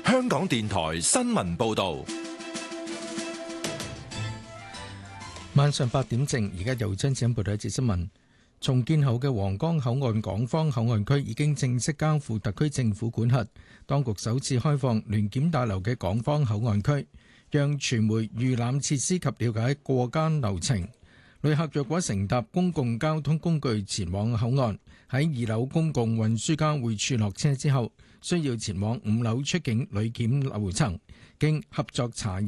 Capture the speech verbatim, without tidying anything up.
香港電台新聞報道。 晚上八點正，而家由張子欣報道一節新聞。重建後嘅皇崗口岸港方口岸區已經正式交付特區政府管轄，當局首次開放聯檢大樓嘅港方口岸區，讓傳媒預覽設施及了解過關流程。旅客若果乘搭公共交通工具前往口岸，喺二樓公共運輸交匯處落車之後，需要前往五樓出境旅檢樓層，經合作查驗